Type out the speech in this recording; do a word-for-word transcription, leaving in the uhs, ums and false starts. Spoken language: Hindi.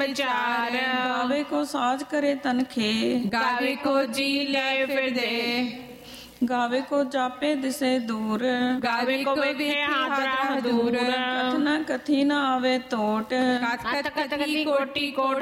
विचार। गावे को साज करे तनखे, गावे को जी ले फिर दे। गावे को जापे दिसे दूर, गावे को वेखे हादरा दूर। कथ न कथी न आवे तोट, कथ कथ कथी कोटि कोट